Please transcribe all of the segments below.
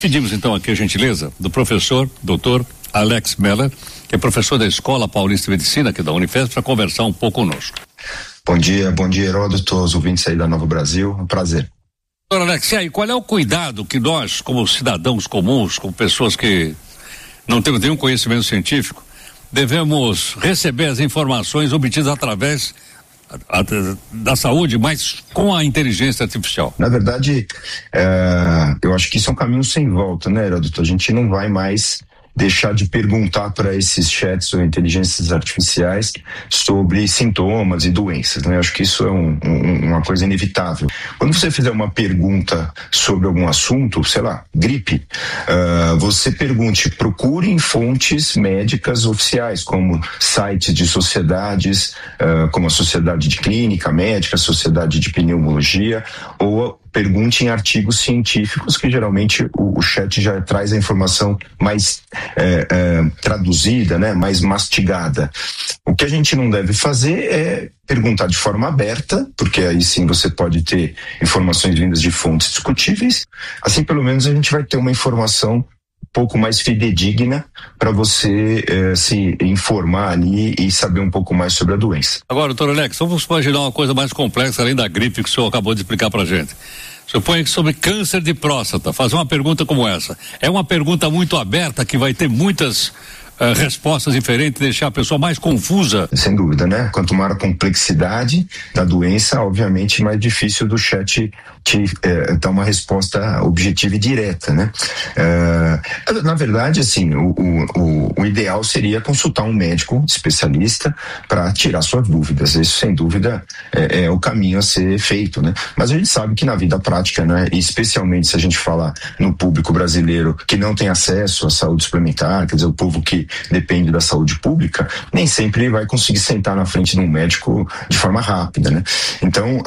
Pedimos então aqui a gentileza do professor, doutor Alex Meller, que é professor da Escola Paulista de Medicina aqui da Unifesp, para conversar um pouco conosco. Bom dia Heródoto, os ouvintes aí da Novo Brasil, um prazer. Doutor Alex, e aí, qual é o cuidado que nós, como cidadãos comuns, como pessoas que não temos nenhum conhecimento científico, devemos receber as informações obtidas através da saúde, mas com a inteligência artificial? Na verdade, eu acho que isso é um caminho sem volta, né, Heródoto? A gente não vai mais deixar de perguntar para esses chats ou inteligências artificiais sobre sintomas e doenças, né? Eu acho que isso é uma coisa inevitável. Quando você fizer uma pergunta sobre algum assunto, sei lá, gripe, você procure em fontes médicas oficiais, como sites de sociedades, como a Sociedade de Clínica Médica, a Sociedade de Pneumologia, ou pergunte em artigos científicos, que geralmente o chat já traz a informação mais traduzida, né, mais mastigada. O que a gente não deve fazer é perguntar de forma aberta, porque aí sim você pode ter informações vindas de fontes discutíveis. Assim, pelo menos, a gente vai ter uma informação um pouco mais fidedigna para você se informar ali e saber um pouco mais sobre a doença. Agora, doutor Alex, vamos imaginar uma coisa mais complexa além da gripe que o senhor acabou de explicar para a gente. Suponha que sobre câncer de próstata, fazer uma pergunta como essa. É uma pergunta muito aberta que vai ter muitas respostas diferentes, deixar a pessoa mais confusa. Sem dúvida, né? Quanto maior a complexidade da doença, obviamente mais difícil do chat te dar uma resposta objetiva e direta, né? Na verdade, assim, o ideal seria consultar um médico especialista para tirar suas dúvidas. Isso, sem dúvida, é o caminho a ser feito, né? Mas a gente sabe que na vida prática, né? E especialmente se a gente falar no público brasileiro que não tem acesso à saúde suplementar, quer dizer, o povo que depende da saúde pública, nem sempre vai conseguir sentar na frente de um médico de forma rápida, né? Então,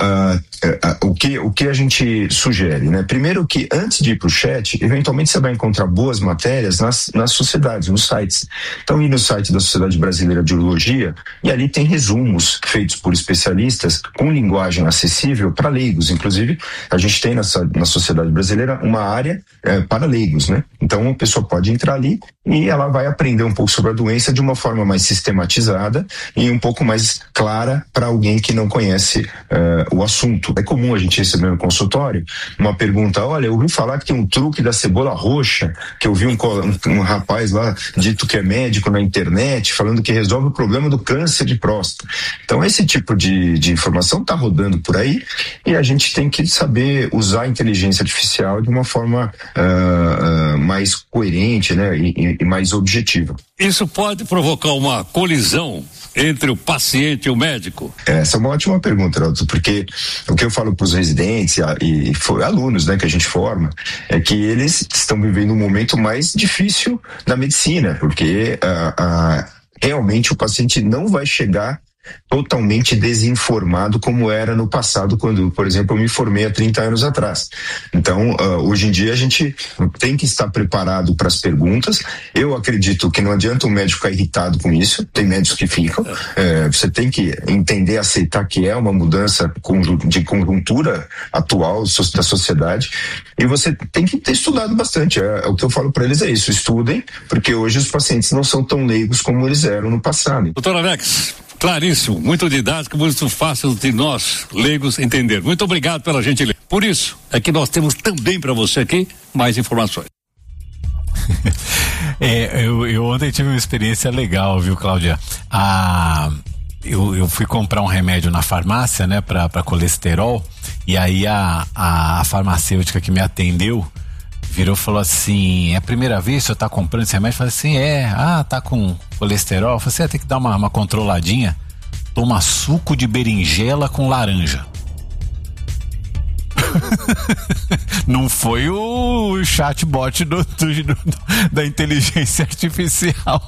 o que a gente sugere, né? Primeiro que antes de ir para o chat, eventualmente você vai encontrar boas matérias nas sociedades, nos sites. Então, ir no site da Sociedade Brasileira de Urologia, e ali tem resumos feitos por especialistas com linguagem acessível para leigos. Inclusive, a gente tem na Sociedade Brasileira uma área para leigos, né? Então, a pessoa pode entrar ali e ela vai aprender um pouco sobre a doença de uma forma mais sistematizada e um pouco mais clara para alguém que não conhece o assunto. É comum a gente receber no consultório uma pergunta: olha, eu ouvi falar que tem um truque da cebola roxa, que eu vi um rapaz lá, dito que é médico na internet, falando que resolve o problema do câncer de próstata. Então esse tipo de informação está rodando por aí e a gente tem que saber usar a inteligência artificial de uma forma mais coerente, né, e mais objetiva. Isso pode provocar uma colisão entre o paciente e o médico? Essa é uma ótima pergunta, Heródoto, porque o que eu falo para os residentes e alunos, né, que a gente forma, é que eles estão vivendo um momento mais difícil da medicina, porque realmente o paciente não vai chegar totalmente desinformado como era no passado, quando, por exemplo, eu me formei há 30 anos atrás. Então, hoje em dia a gente tem que estar preparado para as perguntas. Eu acredito que não adianta o médico ficar irritado com isso, tem médicos que ficam, você tem que entender, aceitar que é uma mudança de conjuntura atual da sociedade, e você tem que ter estudado bastante. O que eu falo para eles é isso: estudem, porque hoje os pacientes não são tão leigos como eles eram no passado. Doutor Alex, claríssimo, muito didático, muito fácil de nós, leigos, entender. Muito obrigado pela gentileza. Por isso é que nós temos também para você aqui mais informações. Eu ontem tive uma experiência legal, viu, Cláudia? Eu fui comprar um remédio na farmácia, né, para colesterol, e aí a farmacêutica que me atendeu virou e falou assim: é a primeira vez que o senhor tá comprando esse remédio? Eu falei assim: tá com colesterol? Eu falei assim: tem que dar uma controladinha. Toma suco de berinjela com laranja. Não foi o chatbot da inteligência artificial.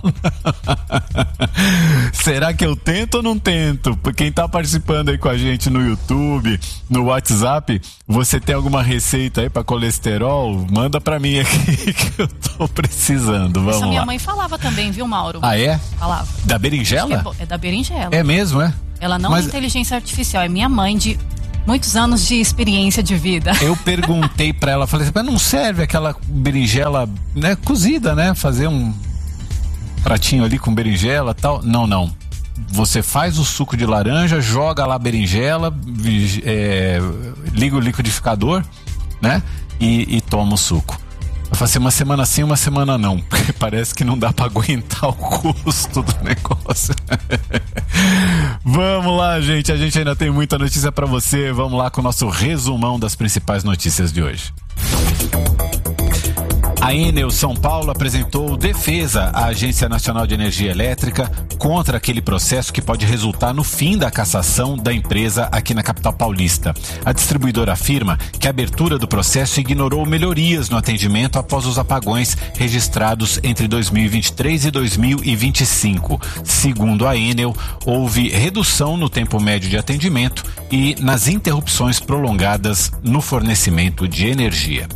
Será que eu tento ou não tento? Por quem tá participando aí com a gente no YouTube, no WhatsApp, você tem alguma receita aí pra colesterol? Manda pra mim aqui que eu tô precisando. Vamos lá. Minha mãe falava também, viu, Mauro? Ah, é? Falava. Da berinjela? É da berinjela. É mesmo, é? Ela não é inteligência artificial, é minha mãe de muitos anos de experiência de vida. Eu perguntei pra ela, falei assim, mas não serve aquela berinjela, né, cozida, né? Fazer um pratinho ali com berinjela e tal. Não. Você faz o suco de laranja, joga lá a berinjela, liga o liquidificador, né? E toma o suco. Eu falei assim, uma semana sim, uma semana não, porque parece que não dá pra aguentar o custo do negócio. Vamos lá, gente, a gente ainda tem muita notícia pra você. Vamos lá com o nosso resumão das principais notícias de hoje. A Enel São Paulo apresentou defesa à Agência Nacional de Energia Elétrica contra aquele processo que pode resultar no fim da cassação da empresa aqui na capital paulista. A distribuidora afirma que a abertura do processo ignorou melhorias no atendimento após os apagões registrados entre 2023 e 2025. Segundo a Enel, houve redução no tempo médio de atendimento e nas interrupções prolongadas no fornecimento de energia.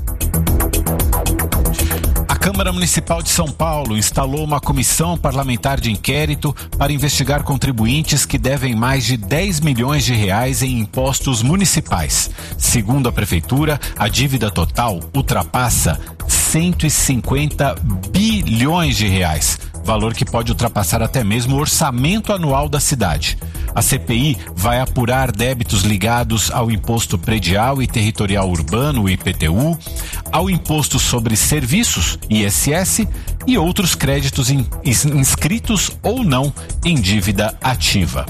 A Câmara Municipal de São Paulo instalou uma comissão parlamentar de inquérito para investigar contribuintes que devem mais de 10 milhões de reais em impostos municipais. Segundo a Prefeitura, a dívida total ultrapassa 150 bilhões de reais, valor que pode ultrapassar até mesmo o orçamento anual da cidade. A CPI vai apurar débitos ligados ao Imposto Predial e Territorial Urbano, o IPTU, ao Imposto sobre Serviços, ISS, e outros créditos inscritos ou não em dívida ativa.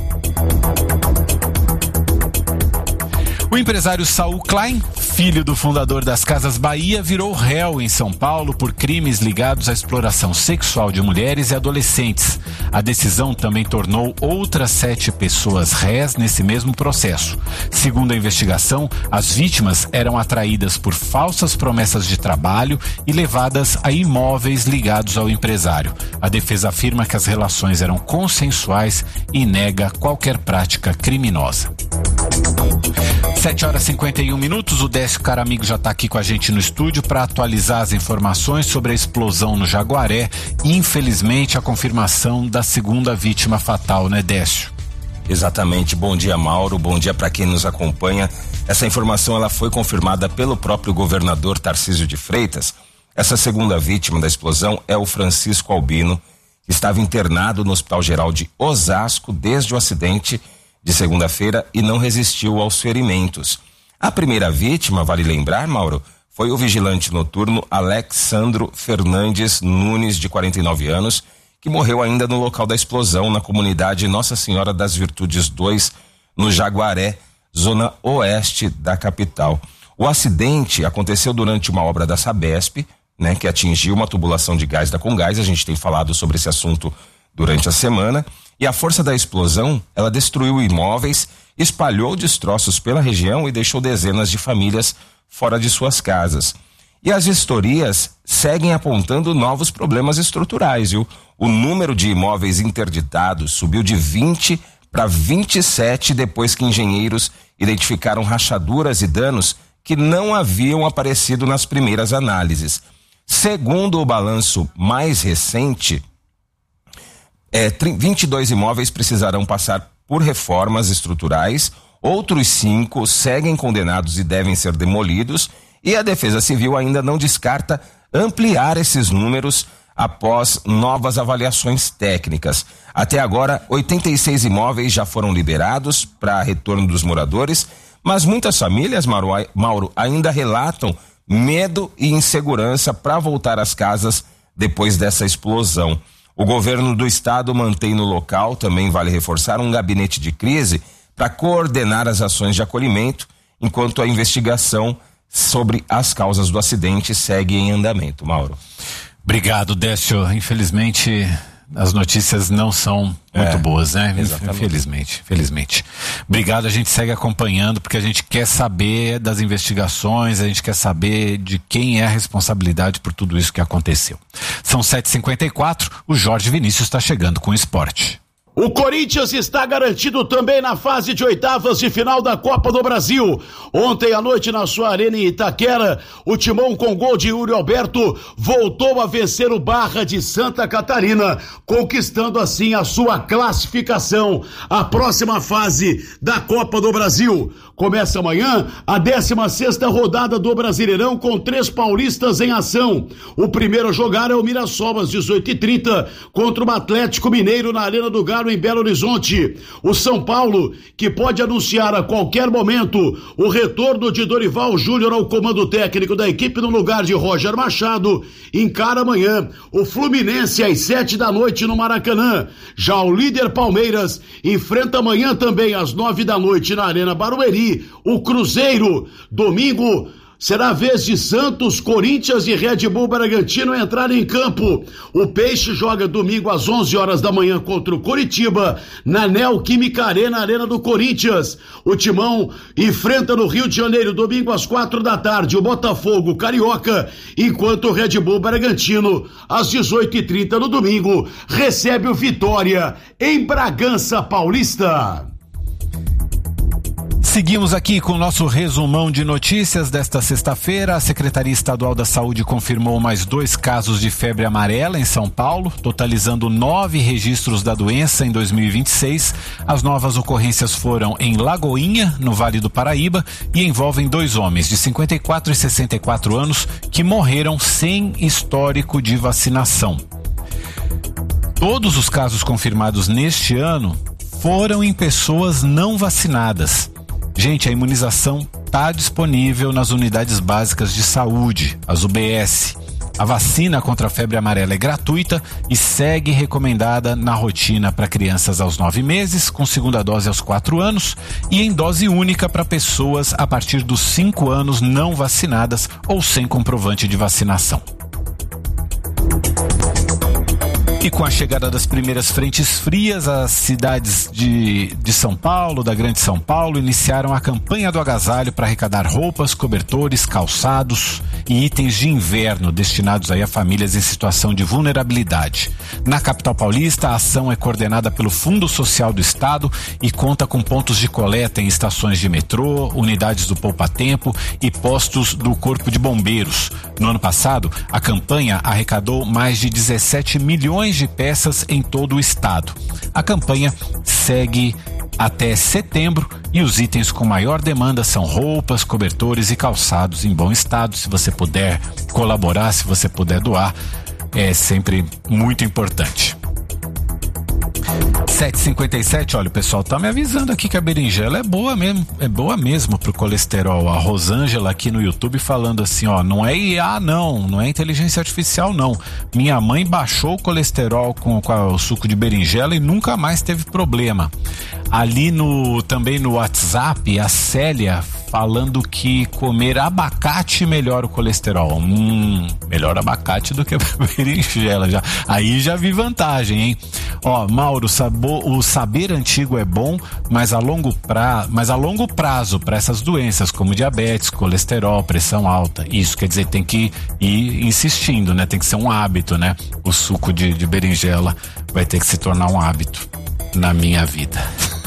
O empresário Saul Klein, filho do fundador das Casas Bahia, virou réu em São Paulo por crimes ligados à exploração sexual de mulheres e adolescentes. A decisão também tornou outras 7 pessoas réis nesse mesmo processo. Segundo a investigação, as vítimas eram atraídas por falsas promessas de trabalho e levadas a imóveis ligados ao empresário. A defesa afirma que as relações eram consensuais e nega qualquer prática criminosa. 7h51, o Décio Caramigo já está aqui com a gente no estúdio para atualizar as informações sobre a explosão no Jaguaré e, infelizmente, a confirmação da segunda vítima fatal, né, Décio? Exatamente. Bom dia, Mauro. Bom dia para quem nos acompanha. Essa informação ela foi confirmada pelo próprio governador Tarcísio de Freitas. Essa segunda vítima da explosão é o Francisco Albino, que estava internado no Hospital Geral de Osasco desde o acidente de segunda-feira e não resistiu aos ferimentos. A primeira vítima, vale lembrar, Mauro, foi o vigilante noturno Alexandro Fernandes Nunes, de 49 anos, que morreu ainda no local da explosão, na comunidade Nossa Senhora das Virtudes 2, no Jaguaré, zona oeste da capital. O acidente aconteceu durante uma obra da Sabesp, né, que atingiu uma tubulação de gás da Comgás. A gente tem falado sobre esse assunto durante a semana. E a força da explosão, ela destruiu imóveis, espalhou destroços pela região e deixou dezenas de famílias fora de suas casas. E as vistorias seguem apontando novos problemas estruturais, viu? O número de imóveis interditados subiu de 20 para 27 depois que engenheiros identificaram rachaduras e danos que não haviam aparecido nas primeiras análises. Segundo o balanço mais recente, 22 imóveis precisarão passar por reformas estruturais, outros 5 seguem condenados e devem ser demolidos, e a Defesa Civil ainda não descarta ampliar esses números após novas avaliações técnicas. Até agora, 86 imóveis já foram liberados para retorno dos moradores, mas muitas famílias, Mauro, ainda relatam medo e insegurança para voltar às casas depois dessa explosão. O governo do estado mantém no local, também vale reforçar, um gabinete de crise para coordenar as ações de acolhimento, enquanto a investigação sobre as causas do acidente segue em andamento. Mauro. Obrigado, Décio. Infelizmente, as notícias não são muito boas, né? Exatamente. Infelizmente. Obrigado, a gente segue acompanhando, porque a gente quer saber das investigações, a gente quer saber de quem é a responsabilidade por tudo isso que aconteceu. São 7h54, o Jorge Vinícius está chegando com o esporte. O Corinthians está garantido também na fase de oitavas de final da Copa do Brasil. Ontem à noite, na sua arena em Itaquera, o Timão, com gol de Yuri Alberto, voltou a vencer o Barra de Santa Catarina, conquistando assim a sua classificação à próxima fase da Copa do Brasil. Começa amanhã a 16ª rodada do Brasileirão com 3 paulistas em ação. O primeiro a jogar é o Mirassol às 18h30 contra o Atlético Mineiro na Arena do Galo em Belo Horizonte. O São Paulo, que pode anunciar a qualquer momento o retorno de Dorival Júnior ao comando técnico da equipe no lugar de Roger Machado, encara amanhã o Fluminense às 7h no Maracanã. Já o líder Palmeiras enfrenta amanhã também às 9h na Arena Barueri o Cruzeiro. Domingo será a vez de Santos, Corinthians e Red Bull Bragantino entrar em campo. O Peixe joga domingo às 11h contra o Coritiba na Neoquímica Arena, Arena do Corinthians. O Timão enfrenta no Rio de Janeiro domingo às 4h o Botafogo Carioca, enquanto o Red Bull Bragantino às 18h30 no domingo recebe o Vitória em Bragança Paulista. Seguimos aqui com o nosso resumão de notícias desta sexta-feira. A Secretaria Estadual da Saúde confirmou mais 2 casos de febre amarela em São Paulo, totalizando 9 registros da doença em 2026. As novas ocorrências foram em Lagoinha, no Vale do Paraíba, e envolvem 2 homens de 54 e 64 anos que morreram sem histórico de vacinação. Todos os casos confirmados neste ano foram em pessoas não vacinadas. Gente, a imunização está disponível nas unidades básicas de saúde, as UBS. A vacina contra a febre amarela é gratuita e segue recomendada na rotina para crianças aos 9 meses, com segunda dose aos 4 anos e em dose única para pessoas a partir dos 5 anos não vacinadas ou sem comprovante de vacinação. E com a chegada das primeiras frentes frias, as cidades de São Paulo, da Grande São Paulo, iniciaram a campanha do agasalho para arrecadar roupas, cobertores, calçados e itens de inverno destinados aí a famílias em situação de vulnerabilidade. Na capital paulista, a ação é coordenada pelo Fundo Social do Estado e conta com pontos de coleta em estações de metrô, unidades do Poupa Tempo e postos do Corpo de Bombeiros. No ano passado, a campanha arrecadou mais de 17 milhões de peças em todo o estado. A campanha segue até setembro e os itens com maior demanda são roupas, cobertores e calçados em bom estado. Se você puder colaborar, se você puder doar, é sempre muito importante. 7h57, olha, o pessoal tá me avisando aqui que a berinjela é boa mesmo pro colesterol. A Rosângela aqui no YouTube falando assim, ó, não é IA não é inteligência artificial não. Minha mãe baixou o colesterol com o suco de berinjela e nunca mais teve problema. Ali também no WhatsApp, a Célia falando que comer abacate melhora o colesterol. Melhor abacate do que a berinjela. Aí já vi vantagem, hein? Ó, Mauro, o saber antigo é bom, mas a longo prazo para essas doenças como diabetes, colesterol, pressão alta. Isso quer dizer, tem que ir insistindo, né? Tem que ser um hábito, né? O suco de berinjela vai ter que se tornar um hábito na minha vida.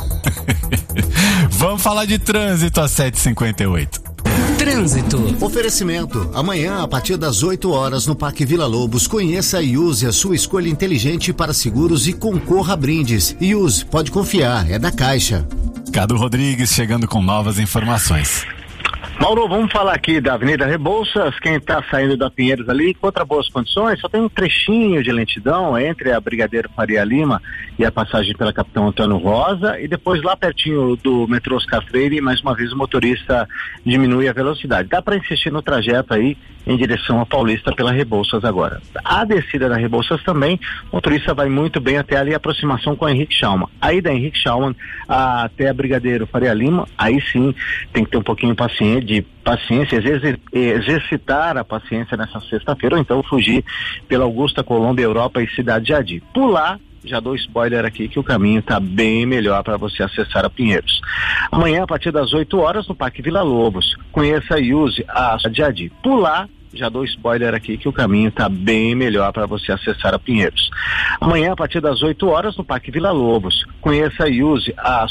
Vamos falar de trânsito às 7h58. Trânsito. Oferecimento. Amanhã, a partir das 8h no Parque Vila Lobos, conheça e use a sua escolha inteligente para seguros e concorra a brindes. E use, pode confiar, é da Caixa. Cadu Rodrigues chegando com novas informações. Mauro, vamos falar aqui da Avenida Rebouças. Quem está saindo da Pinheiros ali encontra boas condições, só tem um trechinho de lentidão entre a Brigadeiro Faria Lima e a passagem pela Capitão Antônio Rosa, e depois lá pertinho do metrô Oscar Freire, mais uma vez o motorista diminui a velocidade. Dá para insistir no trajeto aí em direção à Paulista pela Rebouças agora. A descida da Rebouças também, o motorista vai muito bem até ali a aproximação com a Henrique Schaumann. Aí da Henrique Schaumann até a Brigadeiro Faria Lima, aí sim tem que ter um pouquinho de paciência, exercitar a paciência nessa sexta-feira, ou então fugir pela Augusta Colômbia, Europa e Cidade Jardim. Pular, já dou spoiler aqui que o caminho está bem melhor para você acessar a Pinheiros. Amanhã, a partir das 8h no Parque Vila Lobos, conheça e use a Jardim. Pular, já dou spoiler aqui que o caminho está bem melhor para você acessar a Pinheiros. Amanhã, a partir das 8h no Parque Vila Lobos, conheça e use a